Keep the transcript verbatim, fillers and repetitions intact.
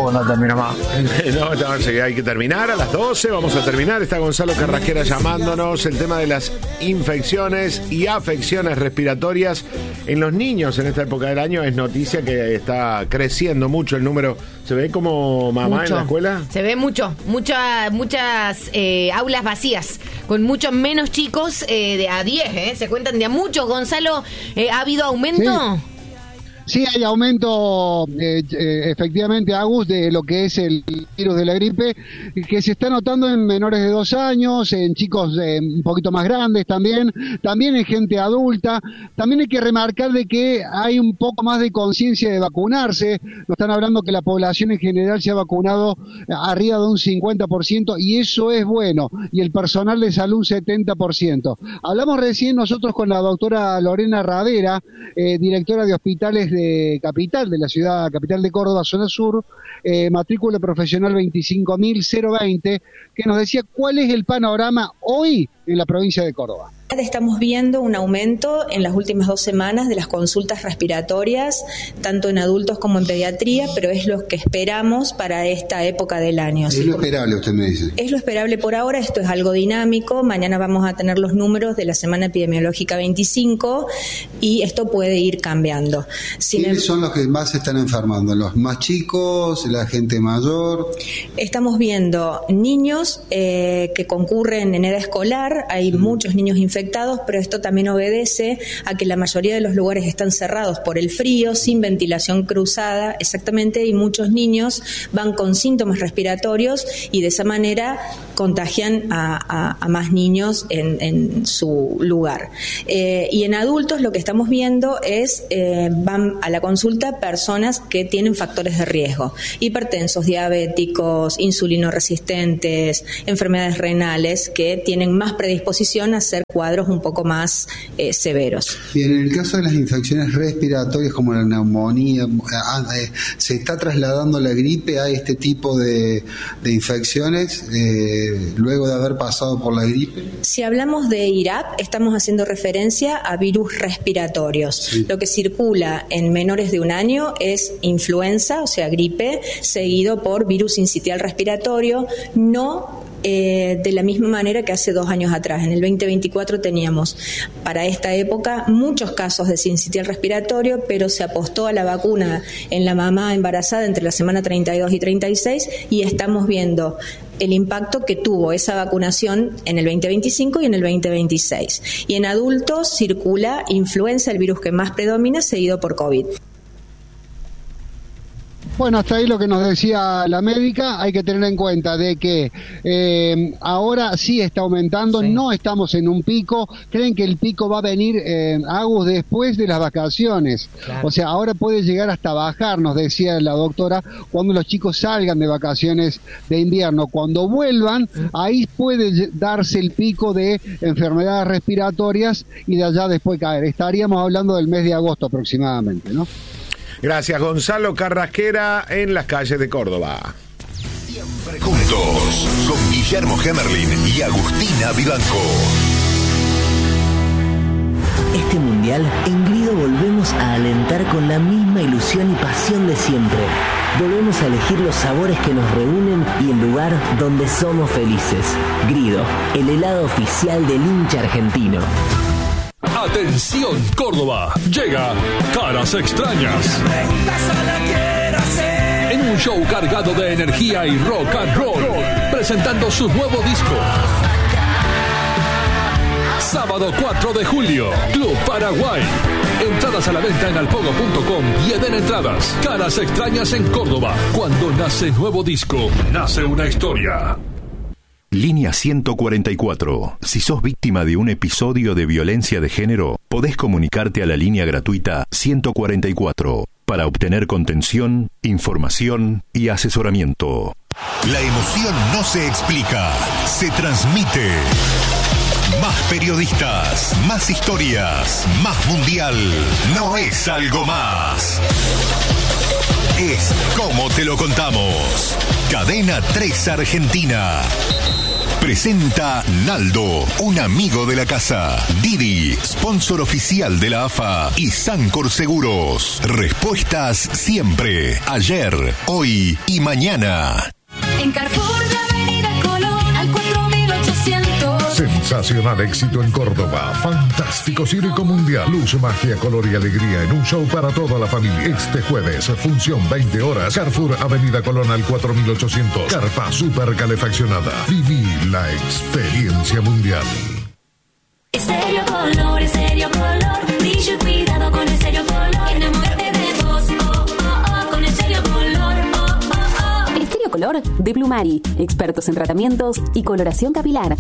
tampoco no termino más. No, no, sí, hay que terminar a las doce, vamos a terminar. Está Gonzalo Carrasquera llamándonos. El tema de las infecciones y afecciones respiratorias en los niños en esta época del año es noticia que está creciendo mucho el número. ¿Se ve como mamá mucho. en la escuela? Se ve mucho, mucha, muchas eh, aulas vacías, con muchos menos chicos eh, de a diez, ¿eh? Se cuentan de a muchos. Gonzalo, eh, ¿ha habido aumento? Sí. Sí, hay aumento, eh, eh, efectivamente, Agus, de lo que es el virus de la gripe, que se está notando en menores de dos años, en chicos eh, un poquito más grandes también, también en gente adulta. También hay que remarcar de que hay un poco más de conciencia de vacunarse. Nos están hablando que la población en general se ha vacunado arriba de un cincuenta por ciento y eso es bueno, y el personal de salud un setenta por ciento. Hablamos recién nosotros con la doctora Lorena Radera, eh, directora de hospitales de de Capital, de la ciudad capital de Córdoba, zona sur, eh, matrícula profesional veinticinco mil veinte, que nos decía cuál es el panorama hoy en la provincia de Córdoba. Estamos viendo un aumento en las últimas dos semanas de las consultas respiratorias, tanto en adultos como en pediatría, pero es lo que esperamos para esta época del año. Es lo esperable, usted me dice. Es lo esperable por ahora, esto es algo dinámico. Mañana vamos a tener los números de la semana epidemiológica veinticinco y esto puede ir cambiando. Sin ¿Quiénes em... son los que más se están enfermando? ¿Los más chicos? ¿La gente mayor? Estamos viendo niños eh, que concurren en edad escolar, hay mm. muchos niños infectados, pero esto también obedece a que la mayoría de los lugares están cerrados por el frío, sin ventilación cruzada, exactamente, y muchos niños van con síntomas respiratorios y de esa manera contagian a, a, a más niños en, en su lugar. Eh, y en adultos lo que estamos viendo es, eh, van a la consulta personas que tienen factores de riesgo, hipertensos, diabéticos, insulinoresistentes, enfermedades renales, que tienen más predisposición a ser cuadros un poco más eh, severos. Bien, en el caso de las infecciones respiratorias como la neumonía, eh, ¿se está trasladando la gripe a este tipo de, de infecciones eh, luego de haber pasado por la gripe? Si hablamos de I R A P, estamos haciendo referencia a virus respiratorios. Sí. Lo que circula en menores de un año es influenza, o sea, gripe, seguido por virus sincitial respiratorio, no Eh, de la misma manera que hace dos años atrás. En el veinte veinticuatro teníamos para esta época muchos casos de sincitial respiratorio, pero se apostó a la vacuna en la mamá embarazada entre la semana treinta y dos y treinta y seis y estamos viendo el impacto que tuvo esa vacunación en el veinte veinticinco y en el veinte veintiséis. Y en adultos circula influenza, el virus que más predomina, seguido por COVID. Bueno, hasta ahí lo que nos decía la médica. Hay que tener en cuenta de que eh, ahora sí está aumentando, sí. No estamos en un pico. Creen que el pico va a venir, eh, Agus, después de las vacaciones. Claro. O sea, ahora puede llegar hasta bajar, nos decía la doctora, cuando los chicos salgan de vacaciones de invierno. Cuando vuelvan, sí. Ahí puede darse el pico de enfermedades respiratorias y de allá después caer. Estaríamos hablando del mes de agosto aproximadamente, ¿no? Gracias, Gonzalo Carrasquera en las calles de Córdoba. Siempre juntos, con Guillermo Gemerlin y Agustina Vivanco. Este mundial, en Grido volvemos a alentar con la misma ilusión y pasión de siempre. Volvemos a elegir los sabores que nos reúnen y el lugar donde somos felices. Grido, el helado oficial del hincha argentino. Atención Córdoba, llega Caras Extrañas. En un show cargado de energía y rock and roll, presentando su nuevo disco. Sábado cuatro de julio, Club Paraguay. Entradas a la venta en alpogo punto com y Eden Entradas. Caras Extrañas en Córdoba. Cuando nace nuevo disco, nace una historia. Línea ciento cuarenta y cuatro. Si sos víctima de un episodio de violencia de género, podés comunicarte a la línea gratuita ciento cuarenta y cuatro para obtener contención, información y asesoramiento. La emoción no se explica, se transmite. Más periodistas, más historias, más mundial. No es algo más. Es como te lo contamos. Cadena tres Argentina Presenta Naldo, un amigo de la casa. Didi, sponsor oficial de la A F A. Y Sancor Seguros. Respuestas siempre. Ayer, hoy y mañana. En Carrefour de Avenida Colón al cuatro mil ochocientos. Sensacional éxito en Córdoba. Fantástico circo mundial. Luz, magia, color y alegría en un show para toda la familia. Este jueves, función veinte horas. Carrefour Avenida Colón al cuatro mil ochocientos. Carpa super calefaccionada. Viví la experiencia mundial. Estéreo Color, Estéreo Color. Brillo y cuidado con Estéreo Color. Enamórate de vos, oh, oh, oh, con Estéreo Color, oh, oh, oh. Estéreo Color de Blumari. Expertos en tratamientos y coloración capilar.